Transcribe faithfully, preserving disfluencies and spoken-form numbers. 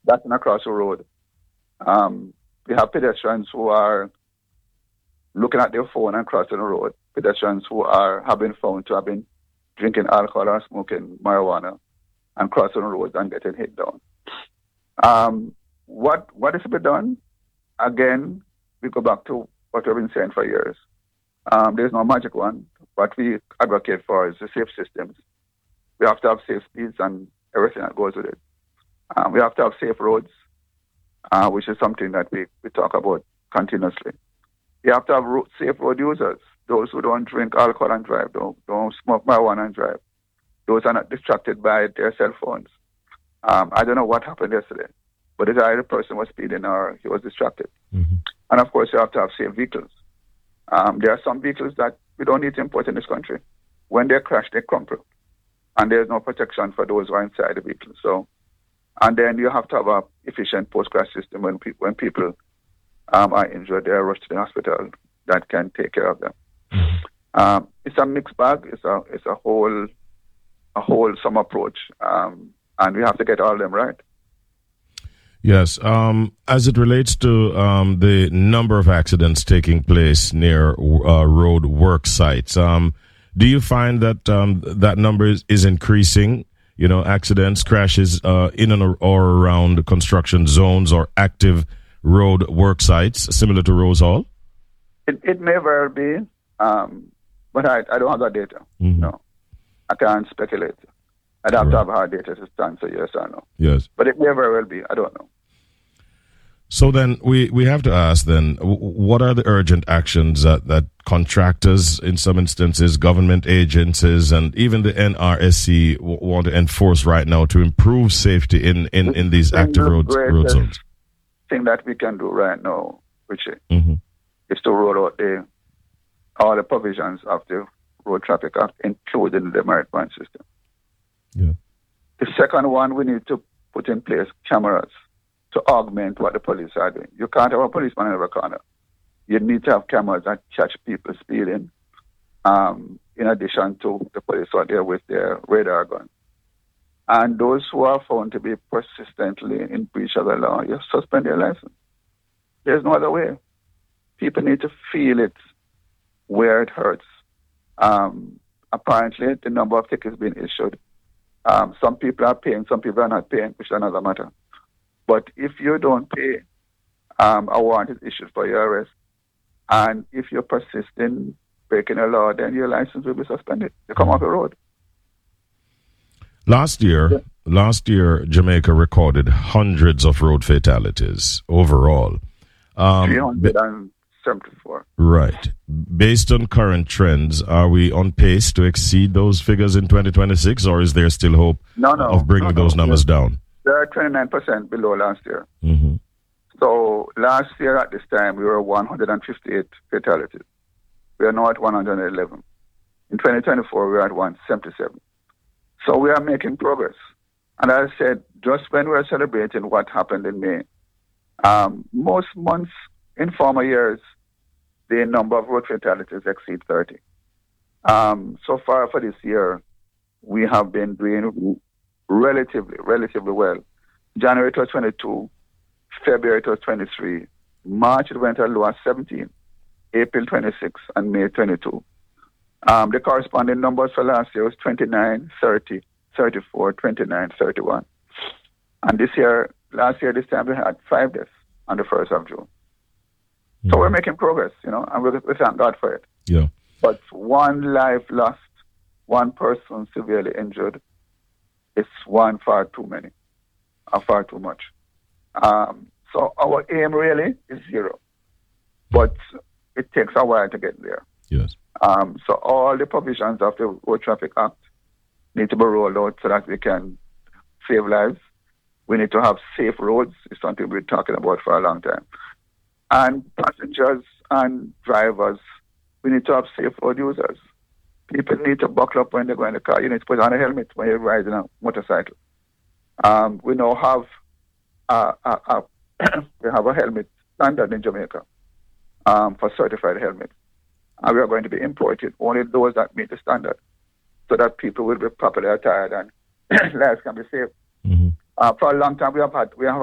That's not across the road. Um, we have pedestrians who are looking at their phone and crossing the road. Pedestrians who are have been found to have been drinking alcohol or smoking marijuana and crossing the road and getting hit down. Um, what what is to be done? Again, we go back to what we've been saying for years. Um, there's no magic one. What we advocate for is the safe systems. We have to have safe speeds and everything that goes with it. Um, we have to have safe roads, uh, which is something that we, we talk about continuously. You have to have ro- safe road users, those who don't drink alcohol and drive, don't, don't smoke marijuana and drive. Those are not distracted by their cell phones. Um, I don't know what happened yesterday, but either the person was speeding or he was distracted. Mm-hmm. And of course, you have to have safe vehicles. Um, there are some vehicles that we don't need to import in this country. When they crash, they crumple. And there's no protection for those who are inside the vehicle. So, and then you have to have a efficient post-crash system when, pe- when people um, are injured, they are rushed to the hospital that can take care of them. Mm-hmm. Um, it's a mixed bag. It's a it's a whole a wholesome approach, um, and we have to get all of them right. Yes. Um, as it relates to um, the number of accidents taking place near uh, road work sites, um, do you find that um, that number is, is increasing? You know, accidents, crashes uh, in and or around construction zones or active road work sites, similar to Rose Hall? It, it may very be, um, but I, I don't have that data. Mm-hmm. No, I can't speculate. I'd have Right. to have hard data to answer yes or no. Yes. But it may very well be. I don't know. So then we, we have to ask then, what are the urgent actions that, that contractors, in some instances, government agencies, and even the N R S C w- want to enforce right now to improve safety in, in, in these active roads, road zones? Thing that we can do right now, Richie, Mm-hmm. is to roll out the all the provisions of the Road Traffic Act, including the merit point system. Yeah. The second one, we need to put in place cameras to augment what the police are doing. You can't have a policeman in every corner. You need to have cameras that catch people speeding, um, in addition to the police out there with their radar gun. And those who are found to be persistently in breach of the law, you suspend their license. There's no other way. People need to feel it where it hurts. Um, apparently, the number of tickets being issued, um, some people are paying, some people are not paying, which is another matter. But if you don't pay, um, a warrant is issued for your arrest. And if you persist in breaking the law, then your license will be suspended. You come off the road. Last year, yeah. last year, Jamaica recorded hundreds of road fatalities overall. Um, three hundred seventy-four. Right. Based on current trends, are we on pace to exceed those figures in twenty twenty-six, or is there still hope no, no, of bringing no, those no. numbers down? They're twenty-nine percent below last year. Mm-hmm. So last year at this time, we were one hundred fifty-eight fatalities. We are now at one hundred eleven. In twenty twenty-four, we are at one hundred seventy-seven. So we are making progress. And as I said, just when we are celebrating what happened in May, um, most months in former years, the number of road fatalities exceed thirty. Um, so far for this year, we have been doing relatively, relatively well. January it was twenty-two, February it was twenty-three, March it went as low as seventeen, April twenty-six, and May twenty-two. Um, the corresponding numbers for last year was twenty-nine, thirty, thirty-four, twenty-nine, thirty-one. And this year, last year, this time we had five deaths on the first of June. Mm-hmm. So we're making progress, you know, and we, we thank God for it. Yeah. But one life lost, one person severely injured, it's one far too many, or far too much. Um, so our aim really is zero, but it takes a while to get there. Yes. Um, so all the provisions of the Road Traffic Act need to be rolled out so that we can save lives. We need to have safe roads. It's something we've been talking about for a long time. And passengers and drivers, we need to have safe road users. People need to buckle up when they go in the car. You need to put on a helmet when you're riding a motorcycle. Um, we now have a, a, a we have a helmet standard in Jamaica um, for certified helmets. And we are going to be importing only those that meet the standard so that people will be properly attired and lives can be saved. Mm-hmm. Uh, for a long time, we have had we have